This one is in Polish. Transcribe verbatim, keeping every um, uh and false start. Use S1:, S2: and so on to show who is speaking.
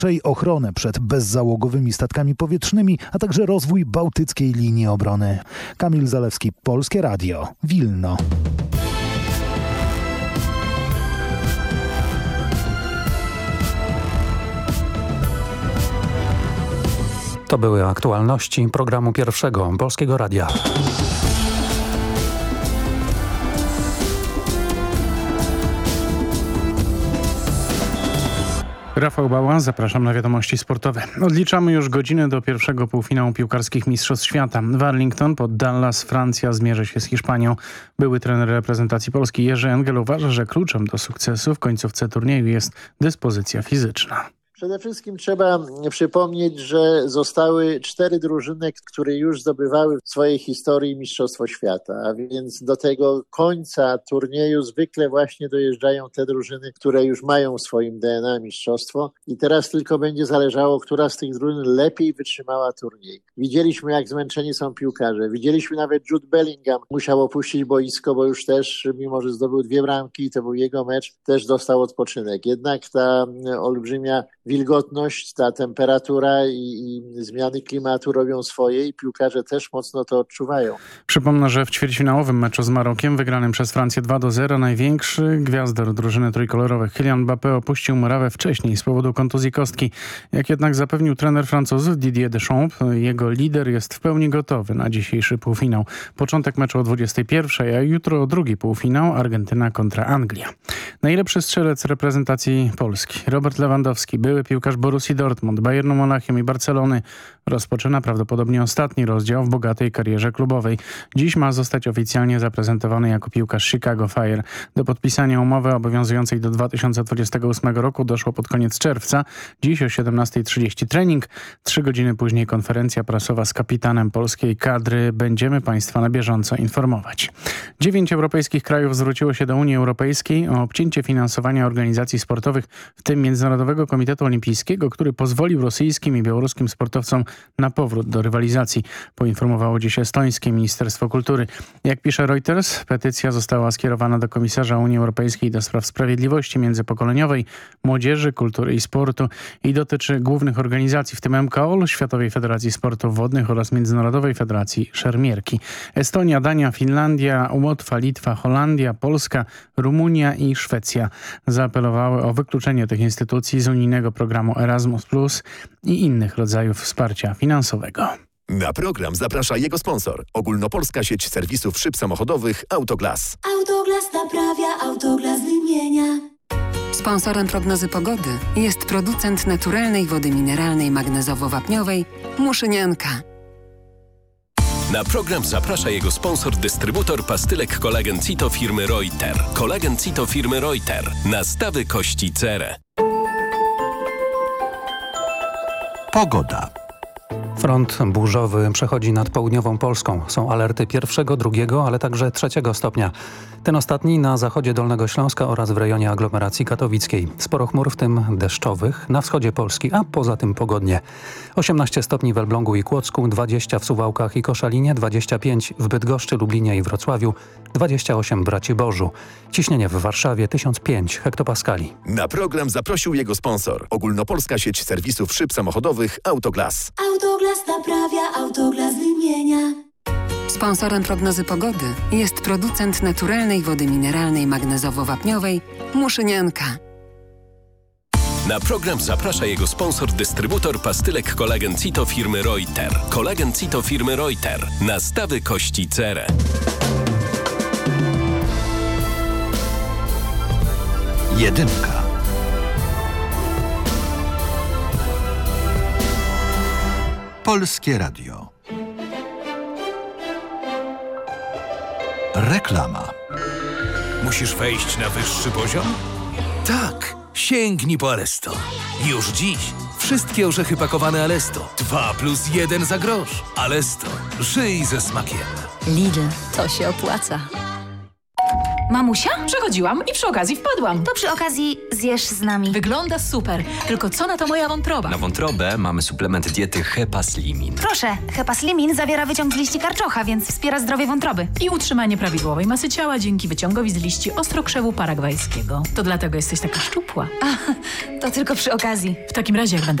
S1: ochronę przed bezzałogowymi statkami powietrznymi, a także rozwój bałtyckiej linii obrony. Kamil Zalewski, Polskie Radio, Wilno.
S2: To były aktualności programu Pierwszego Polskiego Radia.
S3: Rafał Bała, zapraszam na wiadomości sportowe. Odliczamy już godziny do pierwszego półfinału piłkarskich Mistrzostw Świata. W Arlington pod Dallas Francja zmierzy się z Hiszpanią. Były trener reprezentacji Polski Jerzy Engel uważa, że kluczem do sukcesu w końcówce turnieju jest dyspozycja fizyczna.
S4: Przede wszystkim trzeba przypomnieć, że zostały cztery drużyny, które już zdobywały w swojej historii Mistrzostwo Świata, a więc do tego końca turnieju zwykle właśnie dojeżdżają te drużyny, które już mają w swoim D N A mistrzostwo i teraz tylko będzie zależało, która z tych drużyn lepiej wytrzymała turniej. Widzieliśmy, jak zmęczeni są piłkarze, widzieliśmy nawet Jude Bellingham musiał opuścić boisko, bo już też, mimo że zdobył dwie bramki, to był jego mecz, też dostał odpoczynek. Jednak ta olbrzymia wilgotność, ta temperatura i, i zmiany klimatu robią swoje i piłkarze też mocno to odczuwają.
S3: Przypomnę, że w ćwierćfinałowym meczu z Marokiem wygranym przez Francję dwa do zera największy gwiazdor drużyny trójkolorowych Kylian Mbappé opuścił murawę wcześniej z powodu kontuzji kostki. Jak jednak zapewnił trener Francuzów Didier Deschamps, jego lider jest w pełni gotowy na dzisiejszy półfinał. Początek meczu o dwudziestej pierwszej, a jutro drugi półfinał Argentyna kontra Anglia. Najlepszy strzelec reprezentacji Polski Robert Lewandowski, były piłkarz Borussii Dortmund, Bayernu Monachium i Barcelony, rozpoczyna prawdopodobnie ostatni rozdział w bogatej karierze klubowej. Dziś ma zostać oficjalnie zaprezentowany jako piłkarz Chicago Fire. Do podpisania umowy obowiązującej do dwa tysiące dwudziestego ósmego roku doszło pod koniec czerwca. Dziś o siedemnastej trzydzieści trening, trzy godziny później konferencja prasowa z kapitanem polskiej kadry. Będziemy Państwa na bieżąco informować. Dziewięć europejskich krajów zwróciło się do Unii Europejskiej o obcięcie finansowania organizacji sportowych, w tym Międzynarodowego Komitetu Olimpijskiego, który pozwolił rosyjskim i białoruskim sportowcom na powrót do rywalizacji, poinformowało dziś estońskie Ministerstwo Kultury. Jak pisze Reuters, petycja została skierowana do komisarza Unii Europejskiej do spraw sprawiedliwości międzypokoleniowej, młodzieży, kultury i sportu i dotyczy głównych organizacji, w tym M K O L, Światowej Federacji Sportów Wodnych oraz Międzynarodowej Federacji Szermierki. Estonia, Dania, Finlandia, Łotwa, Litwa, Holandia, Polska, Rumunia i Szwecja zaapelowały o wykluczenie tych instytucji z unijnego programu Erasmus plus i innych rodzajów wsparcia finansowego.
S5: Na program zaprasza jego sponsor. Ogólnopolska sieć serwisów szyb samochodowych Autoglas.
S6: Autoglas naprawia, Autoglas wymienia. Sponsorem prognozy pogody jest producent naturalnej wody mineralnej magnezowo-wapniowej Muszynianka.
S7: Na program zaprasza jego sponsor, dystrybutor pastylek Kolagen Cito firmy Reuter. Kolagen Cito firmy Reuter. Nastawy kości cerę.
S2: Pogoda. Front burzowy przechodzi nad południową Polską. Są alerty pierwszego, drugiego, ale także trzeciego stopnia. Ten ostatni na zachodzie Dolnego Śląska oraz w rejonie aglomeracji katowickiej. Sporo chmur, w tym deszczowych, na wschodzie Polski, a poza tym pogodnie. osiemnaście stopni w Elblągu i Kłodzku, dwadzieścia w Suwałkach i Koszalinie, dwadzieścia pięć w Bydgoszczy, Lublinie i Wrocławiu, dwadzieścia osiem w Raciborzu. Ciśnienie w Warszawie tysiąc pięć hektopaskali.
S5: Na program zaprosił jego sponsor. Ogólnopolska sieć serwisów szyb samochodowych Autoglas.
S6: Autoglas naprawia, Autoglas wymienia. Sponsorem prognozy pogody jest producent naturalnej wody mineralnej magnezowo-wapniowej Muszynianka.
S7: Na program zaprasza jego sponsor, dystrybutor pastylek Kolagen Cito firmy Reuter. Kolagen Cito firmy Reuter. Nastawy kości cerę.
S2: Jedynka. Polskie Radio. Reklama.
S8: Musisz wejść na wyższy poziom? Tak, sięgnij po Alesto. Już dziś wszystkie orzechy pakowane Alesto. Dwa plus jeden za grosz. Alesto, żyj ze smakiem.
S9: Lidl, to się opłaca. Mamusia?
S10: Przechodziłam i przy okazji wpadłam.
S9: To przy okazji zjesz z nami.
S10: Wygląda super, tylko co na to moja wątroba?
S11: Na wątrobę mamy suplement diety Hepaslimin.
S9: Proszę, Hepaslimin zawiera wyciąg z liści karczocha, więc wspiera zdrowie wątroby.
S10: I utrzymanie prawidłowej masy ciała dzięki wyciągowi z liści ostrokrzewu paragwajskiego. To dlatego jesteś taka szczupła.
S9: A, to tylko przy okazji.
S10: W takim razie, jak będę